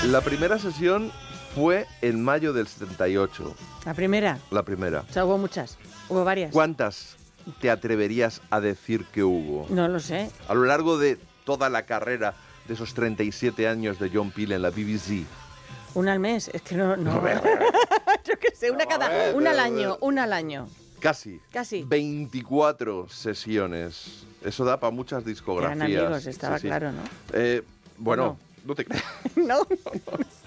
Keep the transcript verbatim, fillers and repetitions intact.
La primera sesión fue en mayo del setenta y ocho. ¿La primera? La primera. O sea, hubo muchas, hubo varias. ¿Cuántas te atreverías a decir que hubo? No lo sé. A lo largo de toda la carrera de esos treinta y siete años de John Peel en la B B C. Una al mes, es que no... no. Yo qué sé, una cada... ver, Una al a año, ver. una al año. Casi. Casi. veinticuatro sesiones. Eso da para muchas discografías. Eran amigos, estaba Sí, sí. claro, ¿no? Eh, bueno, ¿O no? no te creas. No.